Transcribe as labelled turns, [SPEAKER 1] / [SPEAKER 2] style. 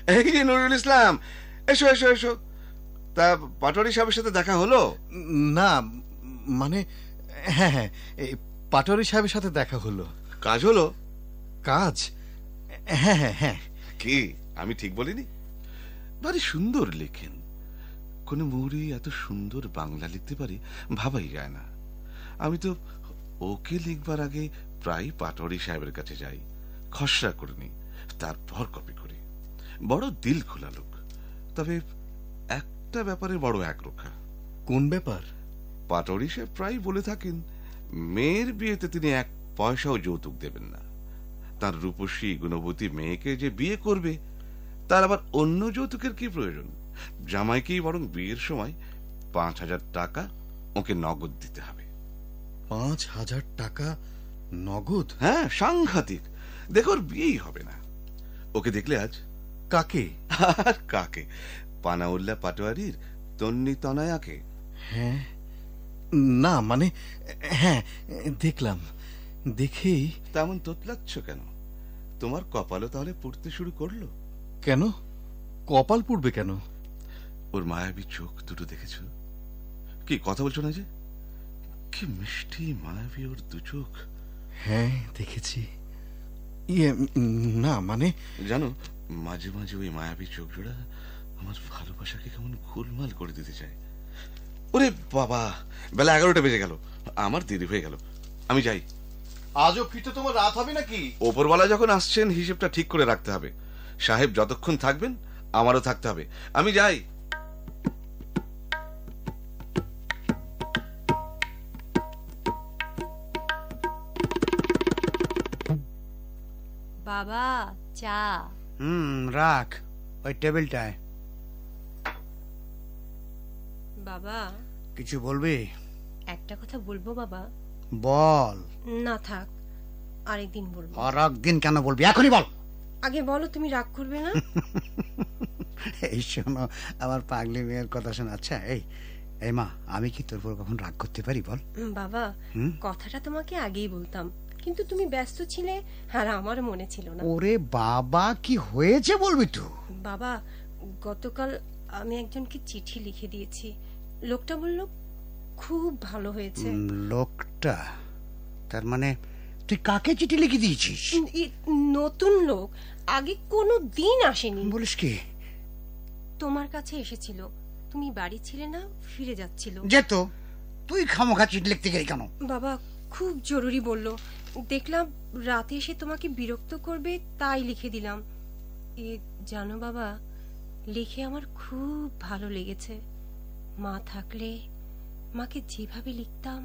[SPEAKER 1] এই যে নুরুল ইসলাম, এসো এসো এসো। তা পাটোয়ারি সাহেবের সাথে দেখা হলো?
[SPEAKER 2] না মানে হ্যাঁ হ্যাঁ, এই পাটোয়ারি সাহেবের সাথে দেখা হলো।
[SPEAKER 1] কাজ হলো?
[SPEAKER 2] কাজ? হ্যাঁ হ্যাঁ হ্যাঁ।
[SPEAKER 1] কি আমি ঠিক বলিনি? ভারী সুন্দর লেখেন। কোন মুহুরি এত সুন্দর বাংলা লিখতে পারি ভাবাই যায় না। আমি তো ওকে লিখবার আগে প্রায় পাটোয়ারি সাহেবের কাছে যাই, খসড়া করে নি, তারপর কপি করি। বড় দিল খোলা লোক, তবে একটা ব্যাপারে বড় একরোখা।
[SPEAKER 2] কোন ব্যাপার?
[SPEAKER 1] পাটোয়ারি সাহেব প্রায় বলে থাকেন মেয়ের বিয়েতে তিনি এক পয়সাও যৌতুক দেবেন না। তার রূপসী গুণবতী মেয়েকে যে বিয়ে করবে তার আবার অন্য যৌতুকের কি প্রয়োজন? জামাইকেই বরং বিয়ের সময় 5,000 টাকা ওকে নগদ দিতে হবে।
[SPEAKER 2] 5,000 টাকা নগদ?
[SPEAKER 1] হ্যাঁ, সাংঘাতিক। দেখো ওর বিয়েই হবে না। ওকে দেখলে আজ?
[SPEAKER 2] কাকে?
[SPEAKER 1] আর কাকে? পানাউল্লাহ পাটোয়ারির তন্নি তনয়াকে।
[SPEAKER 2] হ্যাঁ না মানে হ্যাঁ দেখলাম, দেখেই।
[SPEAKER 1] তেমন তোতলাচ্ছ কেন? তোমার কপালও তাহলে পুড়তে শুরু করলো?
[SPEAKER 2] কেন কপাল পুড়বে কেন?
[SPEAKER 1] ওর মায়াবী চোখ দুটো দেখেছ? কি কথা বলছো না যে? কি মিষ্টি মায়াবী ওর দু চোখ।
[SPEAKER 2] হ্যাঁ দেখেছি। ইয়ে না মানে
[SPEAKER 1] জানো, মাঝে মাঝে ওই মায়াবী চোখ জোড়া আমার ভালোবাসাকে কেমন গোলমাল করে দিতে চায়। ওরে বাবা, বেলা 11টা বেজে গেল, আমার দেরি হয়ে গেল, আমি যাই।
[SPEAKER 2] আজও ফিরতে তোমার রাত হবে নাকি?
[SPEAKER 1] ওপরওয়ালা যখন আসছেন হিসেবটা ঠিক করে রাখতে হবে। সাহেব যতক্ষণ থাকবেন আমারও থাকতে হবে, আমি যাই।
[SPEAKER 3] বাবা চা।
[SPEAKER 4] রাখ ওই টেবিলটায়।
[SPEAKER 3] বাবা
[SPEAKER 4] কিছু বলবি?
[SPEAKER 3] একটা কথা বলবো বাবা।
[SPEAKER 4] বল।
[SPEAKER 3] না থাক, আরেকদিন বলবো।
[SPEAKER 4] আর একদিন কেন বলবি, এখনই বল।
[SPEAKER 3] আগে বলো, তুমি রাগ করবে না?
[SPEAKER 4] এই শোনো, আমার পাগলি মেয়ের কথা শোনো। আচ্ছা এই মা, আমি কি তোর উপর কখন রাগ করতে পারি বল?
[SPEAKER 3] বাবা কথাটা তোমাকে আগেই বলতাম, কিন্তু তুমি ব্যস্ত ছিলে আর আমার মনে ছিল না।
[SPEAKER 4] ওরে বাবা, কি হয়েছে বলবি তো?
[SPEAKER 3] বাবা গতকাল আমি একজনকে চিঠি লিখে দিয়েছি, লোকটা বলল খুব ভালো হয়েছে।
[SPEAKER 4] লোকটা? তার মানে তুই কাকে চিঠি লিখে দিয়েছিস?
[SPEAKER 3] নতুন লোক, আগে কোনো দিন আসেনি।
[SPEAKER 4] বলিস কি?
[SPEAKER 3] তোমার কাছে এসেছিল, তুমি বাড়ি ছিলে না, ফিরে যাচ্ছিল।
[SPEAKER 4] যেত, তুই খামোখা চিঠি লিখতে গেলি কেন?
[SPEAKER 3] বাবা খুব জরুরি বলল, দেখলাম রাতে এসে তোমাকে বিরক্ত করবে, তাই লিখে দিলাম। জানো বাবা, লিখে আমার খুব ভালো লেগেছে। মা থাকলে মাকে যেভাবে লিখতাম